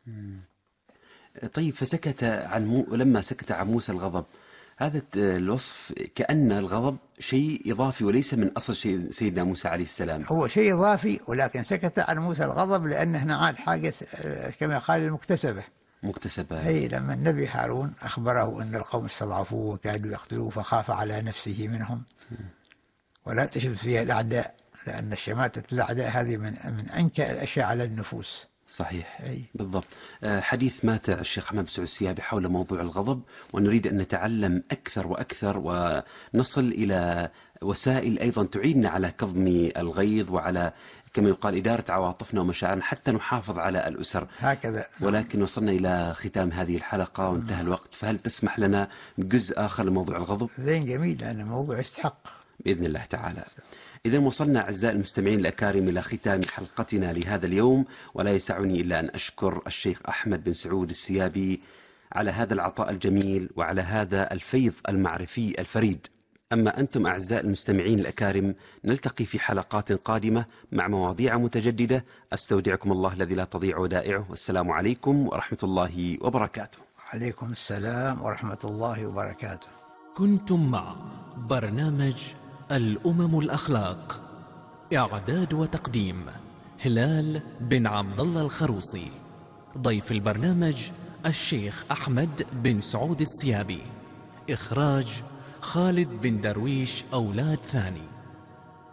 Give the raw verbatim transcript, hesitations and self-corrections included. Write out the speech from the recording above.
طيب، فسكت عن مو... لما سكت عن موسى الغضب، هذا الوصف كأن الغضب شيء إضافي وليس من أصل شيء سيدنا موسى عليه السلام. هو شيء إضافي، ولكن سكت عن موسى الغضب لأنه هنا عاد حاجة كما قال المكتسبة. مكتسبة. هي لما النبي هارون أخبره أن القوم استضعفوه وكادوا يقتلوه فخاف على نفسه منهم. ولا تشمت فيها الأعداء، لأن الشماتة الأعداء هذه من من أنكى الأشياء على النفوس. صحيح. أي. بالضبط. حديث مات الشيخ أحمد بن سعود السيابي حول موضوع الغضب، ونريد أن نتعلم أكثر وأكثر ونصل إلى وسائل أيضا تعيننا على كظم الغيظ وعلى كما يقال إدارة عواطفنا ومشاعرنا حتى نحافظ على الأسر هكذا. ولكن وصلنا إلى ختام هذه الحلقة وانتهى الوقت، فهل تسمح لنا بجزء آخر لموضوع الغضب؟ زين، جميل، لأن الموضوع يستحق بإذن الله تعالى. إذا وصلنا أعزائي المستمعين الأكارم إلى ختام حلقتنا لهذا اليوم، ولا يسعني إلا أن أشكر الشيخ أحمد بن سعود السيابي على هذا العطاء الجميل وعلى هذا الفيض المعرفي الفريد. أما أنتم أعزائي المستمعين الأكارم، نلتقي في حلقات قادمة مع مواضيع متجددة. أستودعكم الله الذي لا تضيع ودائعه، والسلام عليكم ورحمة الله وبركاته. عليكم السلام ورحمة الله وبركاته. كنتم مع برنامج الأمم الأخلاق، إعداد وتقديم هلال بن عبد الله الخروصي. ضيف البرنامج الشيخ أحمد بن سعود السيابي. إخراج خالد بن درويش أولاد ثاني.